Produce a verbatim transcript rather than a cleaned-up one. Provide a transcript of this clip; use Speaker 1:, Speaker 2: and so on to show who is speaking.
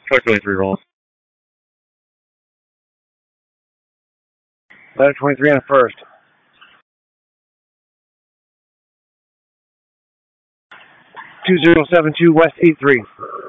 Speaker 1: Truck twenty-three roll.
Speaker 2: Ladder twenty-three on the first. two zero seven two West eight three.